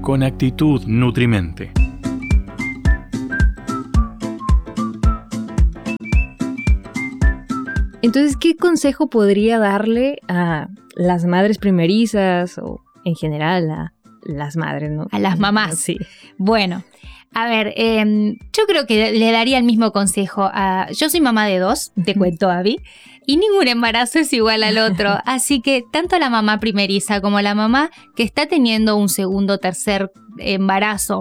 con actitud Nutrimente. Entonces, ¿qué consejo podría darle a las madres primerizas o en general a las madres, ¿no? A las mamás. Sí. Bueno, a ver, yo creo que le daría el mismo consejo. Yo soy mamá de 2, te cuento, Abby, y ningún embarazo es igual al otro. Así que tanto la mamá primeriza como la mamá que está teniendo un segundo o tercer embarazo,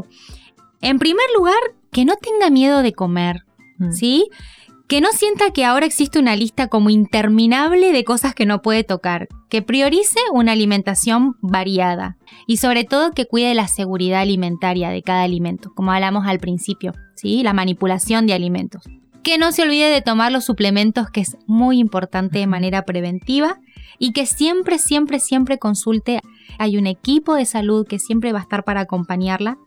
en primer lugar, que no tenga miedo de comer, ¿sí? Que no sienta que ahora existe una lista como interminable de cosas que no puede tocar, que priorice una alimentación variada y sobre todo que cuide la seguridad alimentaria de cada alimento, como hablamos al principio, ¿sí? La manipulación de alimentos. Que no se olvide de tomar los suplementos, que es muy importante de manera preventiva, y que siempre, siempre, siempre consulte. Hay un equipo de salud que siempre va a estar para acompañarla.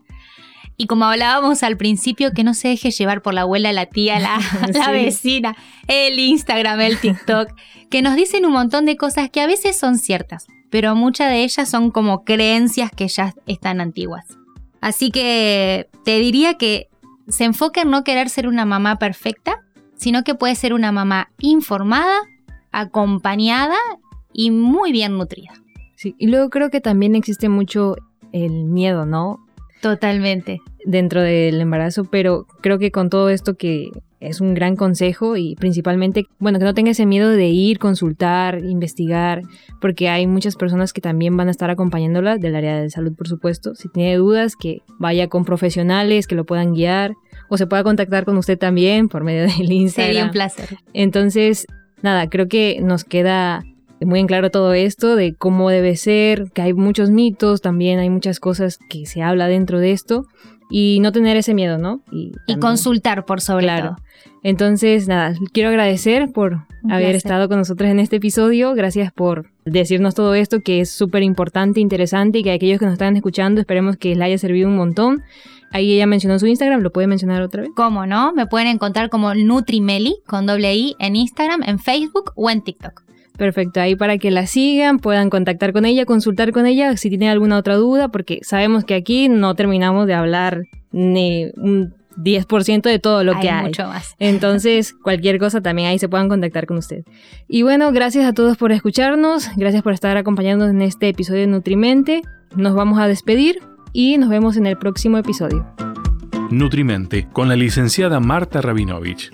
Y como hablábamos al principio, que no se deje llevar por la abuela, la tía, la Sí. vecina, el Instagram, el TikTok, que nos dicen un montón de cosas que a veces son ciertas, pero muchas de ellas son como creencias que ya están antiguas. Así que te diría que se enfoque en no querer ser una mamá perfecta, sino que puede ser una mamá informada, acompañada y muy bien nutrida. Sí. Y luego creo que también existe mucho el miedo, ¿no? Totalmente. Dentro del embarazo, pero creo que con todo esto que es un gran consejo y principalmente, bueno, que no tenga ese miedo de ir, consultar, investigar, porque hay muchas personas que también van a estar acompañándola del área de salud, por supuesto. Si tiene dudas, que vaya con profesionales que lo puedan guiar o se pueda contactar con usted también por medio del Instagram. Sería un placer. Entonces, nada, creo que nos queda muy en claro todo esto de cómo debe ser, que hay muchos mitos, también hay muchas cosas que se habla dentro de esto y no tener ese miedo, ¿no? Y consultar por sobre todo. Entonces, nada, quiero agradecer por haber estado con nosotros en este episodio. Gracias por decirnos todo esto que es súper importante, interesante y que aquellos que nos están escuchando esperemos que les haya servido un montón. Ahí ella mencionó su Instagram, ¿lo puede mencionar otra vez? ¿Cómo no? Me pueden encontrar como Nutrimeli con doble-I en Instagram, en Facebook o en TikTok. Perfecto, ahí para que la sigan, puedan contactar con ella, consultar con ella si tienen alguna otra duda, porque sabemos que aquí no terminamos de hablar ni un 10% de todo lo que hay. Mucho más. Entonces, cualquier cosa también ahí se puedan contactar con usted. Y bueno, gracias a todos por escucharnos, gracias por estar acompañándonos en este episodio de Nutrimente. Nos vamos a despedir y nos vemos en el próximo episodio. Nutrimente, con la licenciada Marta Rabinovich.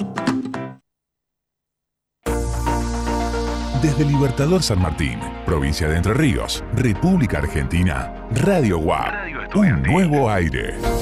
Desde Libertador San Martín, provincia de Entre Ríos, República Argentina, Radio UAP, un nuevo aire.